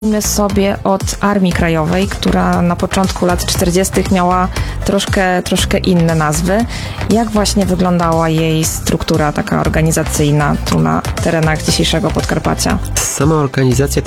Zacznijmy sobie od Armii Krajowej, która na początku lat 40. miała troszkę inne nazwy. Jak właśnie wyglądała jej struktura taka organizacyjna tu na terenach dzisiejszego Podkarpacia? Sama organizacja